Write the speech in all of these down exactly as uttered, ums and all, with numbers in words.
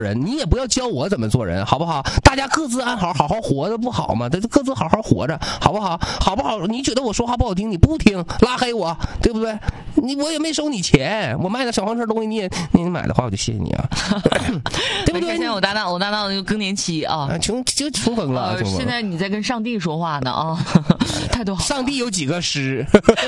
人，你也不要教我怎么做人，好不好？大家各自安好，好好活着不好吗？这各自好好活着，好不好？好不好？你觉得我说话不好听，你不听，拉黑我，对不对？你我也没收你钱，我卖的小黄车东西你也你买的话，我就谢谢你啊，对不对？ 现在我搭档，我搭档就更年期啊， 穷就穷疯了、 呃。现在你在跟上帝说话呢啊，态度好。 上帝有几个师？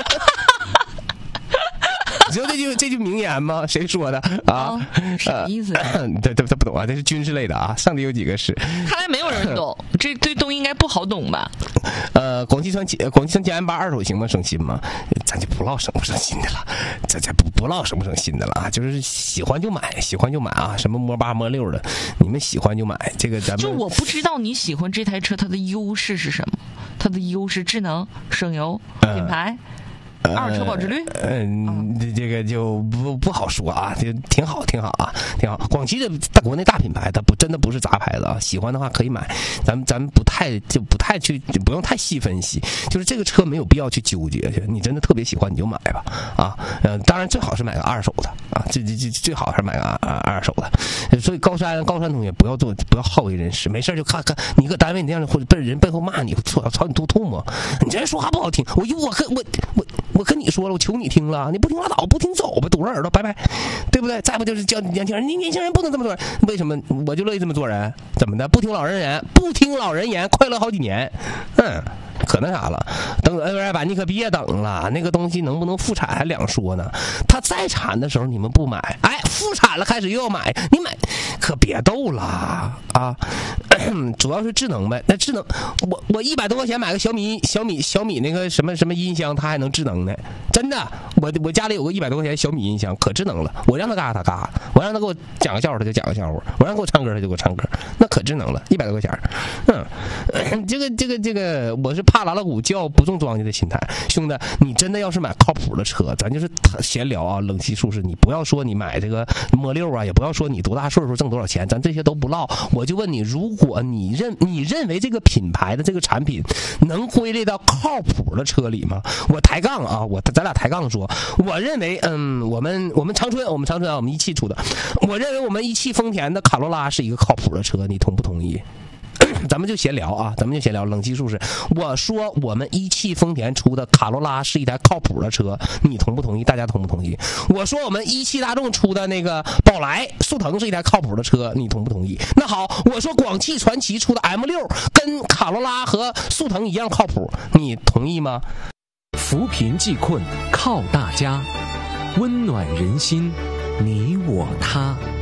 你知道这句这句名言吗？谁说的啊？ 哦、啥意思？ 对对，他不懂啊，这是军事类的啊。上帝有几个师？ 看来没有人懂，这这都应该不好懂吧？ 呃，广汽传广汽传前八二手行吗？省心吗？咱就不唠省不省心的了，咱咱不不唠省不省心的了啊！就是喜欢就买，喜欢就买啊！什么摸八摸六的，你们喜欢就买。这个咱们就我不知道你喜欢这台车，它的优势是什么？它的优势智能、省油、品牌。呃二手车保值率， 嗯、呃，这个就不不好说啊，就挺好，挺好啊，挺好。广汽的大国内大品牌，它不真的不是杂牌子啊，喜欢的话可以买，咱们咱们不太就不太去，不用太细分析，就是这个车没有必要去纠结去，你真的特别喜欢你就买吧，啊，呃，当然最好是买个二手的啊，这这这最好是买个二二手的。所以高山高山同学不要做不要好为人师，没事就看看你搁单位你这样或者被人背后骂你，操操你吐吐沫，你这人说话不好听，我我跟我我。我跟你说了，我求你听了，你不听拉倒，不听走吧，堵上耳朵，拜拜，对不对？再不就是教年轻人，你年轻人不能这么做人，为什么？我就乐意这么做人，怎么的？不听老人言，不听老人言，快乐好几年，嗯。可那啥了，等 N 二 版你可别等了，那个东西能不能复产还两说呢。它再产的时候你们不买，哎，复产了开始又要买，你买可别逗了啊！主要是智能呗，那智能，我我一百多块钱买个小米小米小米那个什么什么音箱，它还能智能呢？真的，我我家里有个一百多块钱小米音箱，可智能了。我让他嘎他嘎，我让他给我讲个笑话他就讲个笑话，我让给我唱歌他就给我唱歌，那可智能了，一百多块钱。嗯，这个这个这个，我是怕拉拉鼓叫不中庄稼的心态，兄弟，你真的要是买靠谱的车，咱就是闲聊啊，冷析术士，你不要说你买这个摸六啊，也不要说你多大岁数挣多少钱，咱这些都不唠。我就问你，如果你认你认为这个品牌的这个产品能归类到靠谱的车里吗？我抬杠啊，我咱俩抬杠说，我认为，嗯，我们我们长春，我们长春啊，我们一汽出的，我认为我们一汽丰田的卡罗拉是一个靠谱的车，你同不同意？咱们就闲聊啊，咱们就闲聊冷技术是，我说我们一汽丰田出的卡罗拉是一台靠谱的车，你同不同意？大家同不同意？我说我们一汽大众出的那个宝来速腾是一台靠谱的车，你同不同意？那好，我说广汽传祺出的 M 六跟卡罗拉和速腾一样靠谱，你同意吗？ 扶贫济困靠大家，温暖人心，你我他。